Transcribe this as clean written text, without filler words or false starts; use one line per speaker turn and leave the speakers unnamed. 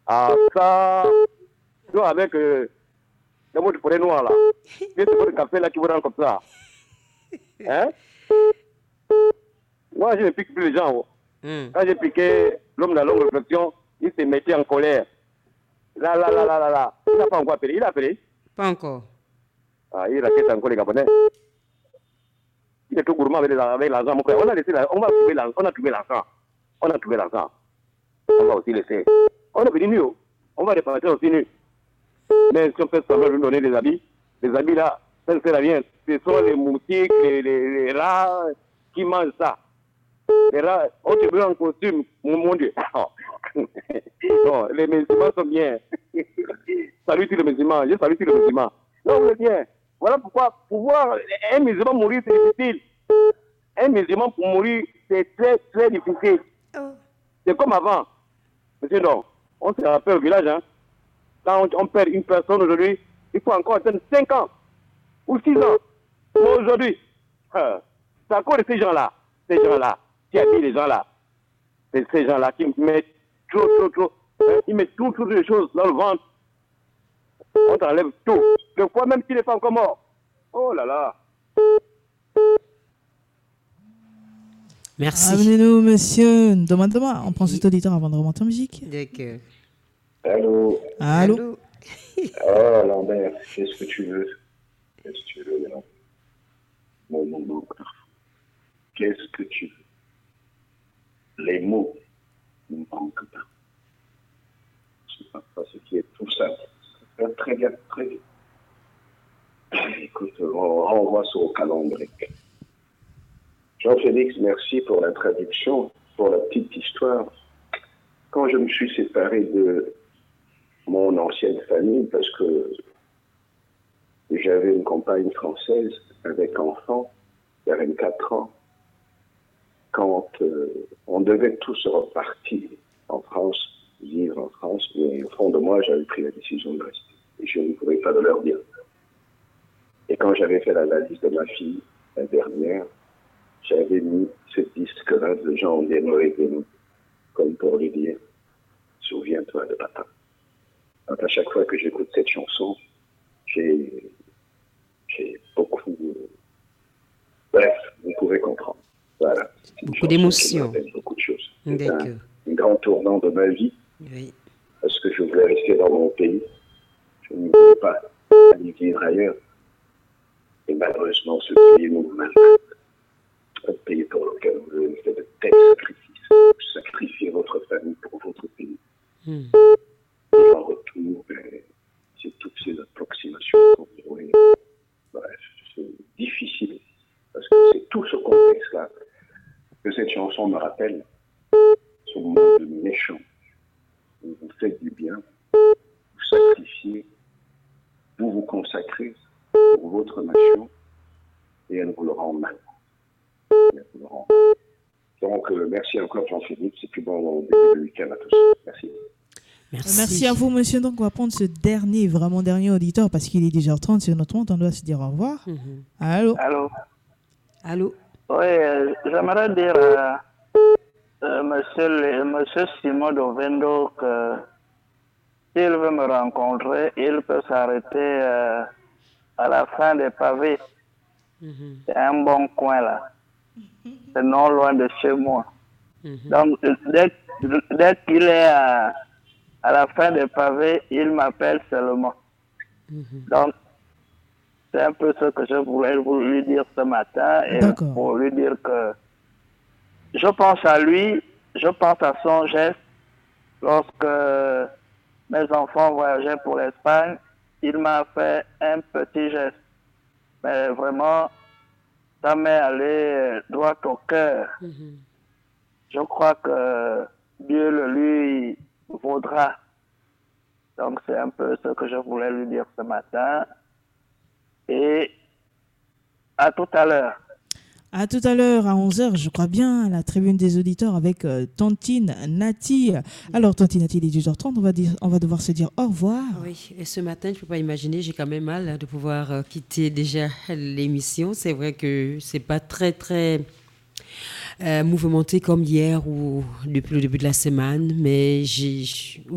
Ah, ça, nous avec le mot de forêt noir là. C'est ce café là qui vous rend comme ça. Hein? Moi, je ne pique plus les gens. Quand j'ai piqué l'homme de la longue réflexion, il se mettait en colère. Là. Il n'a pas encore appelé. Il a appelé.
Pas encore.
Ah, il raquette encore les Gabonais. Il est tout gourmand avec l'argent, mon frère. On a trouvé l'argent. On a trouvé l'argent. On va aussi laisser. On est venu nu. On va répartir aussi nu. Mais si on fait semblant de nous donner des habits là, ça ne sert à rien. Ce sont les moustiques, les rats qui mangent ça. Les rats, on te veut en costume, mon Dieu. Non, les musulmans sont bien. Salut tous les musulmans, je salue tous les musulmans. Non, vous êtes bien. Voilà pourquoi, pour voir un musulman mourir, c'est difficile. Un musulman pour mourir, c'est très, très difficile. C'est comme avant. Monsieur, non, on se rappelle au village, hein. Quand on perd une personne aujourd'hui, il faut encore attendre 5 ans ou 6 ans. Mais aujourd'hui, c'est à cause de ces gens-là, qui habillent les gens-là. C'est ces gens-là qui mettent trop. Ils mettent toutes les choses dans le ventre. On t'enlève tout. Le fois même s'il n'est pas encore mort. Oh là là.
Merci.
Amenez-nous, monsieur. Demain. On prend cet auditeur avant de remonter en musique.
D'accord.
Allô.
Oh, Lambert, qu'est-ce que tu veux? Qu'est-ce que tu veux, non? Mon parfois. Qu'est-ce que tu veux? Les mots ne manquent pas. C'est pas ce qui est tout simple. Très bien, très bien. Écoute, on renvoie ça au calendrier. Jean-Félix, merci pour la traduction, pour la petite histoire. Quand je me suis séparé de mon ancienne famille, parce que j'avais une compagne française avec enfant, il y avait 4 ans, quand on devait tous repartir en France, vivre en France, mais au fond de moi, j'avais pris la décision de rester. Et je ne pouvais pas de leur dire. Et quand j'avais fait la valise de ma fille, la dernière, j'avais mis ce disque-là de Jean Desmarais-Bénou, comme pour lui dire, souviens-toi de papa. Donc à chaque fois que j'écoute cette chanson, j'ai beaucoup... Bref, vous pouvez comprendre. Voilà.
Beaucoup d'émotions.
Beaucoup de choses.
C'est
un grand tournant de ma vie.
Oui.
Parce que je voulais rester dans mon pays. Je ne voulais pas aller vivre ailleurs. Et malheureusement, ce pays nous maltraite. Un pays pour lequel vous avez fait de tels sacrifices. Vous sacrifiez votre famille pour votre pays. Et en retour, c'est toutes ces approximations qu'on pourrait. Bref, c'est difficile. Parce que c'est tout ce contexte-là que cette chanson me rappelle. Ce monde méchant. Où vous faites du bien, vous sacrifiez, vous vous consacrez pour votre nation et elle vous le rend mal. Donc, merci encore Jean-Philippe, c'est plus bon début de week-end à tous. Merci.
Merci à vous, monsieur. Donc, on va prendre ce dernier auditeur parce qu'il est déjà 30 sur notre compte. On doit se dire au revoir. Allô.
Oui, j'aimerais dire monsieur Simon Dovendo que s'il veut me rencontrer, il peut s'arrêter à la fin des pavés. C'est un bon coin là. C'est non loin de chez moi. Donc, dès qu'il est à la fin des pavés, il m'appelle seulement. Donc, c'est un peu ce que je voulais lui dire ce matin et pour lui dire que je pense à lui, je pense à son geste. Lorsque mes enfants voyageaient pour l'Espagne, il m'a fait un petit geste. Mais vraiment, ça m'est allé droit au cœur. Je crois que Dieu le lui vaudra. Donc c'est un peu ce que je voulais lui dire ce matin. Et à tout à l'heure.
À tout à l'heure, à 11h, je crois bien, à la tribune des auditeurs avec Tantine Nati. Alors, Tantine Nati, il est 10h30, on va devoir se dire au revoir.
Oui, et ce matin, je ne peux pas imaginer, j'ai quand même mal de pouvoir quitter déjà l'émission. C'est vrai que ce n'est pas très, très mouvementé comme hier ou depuis le début de la semaine, mais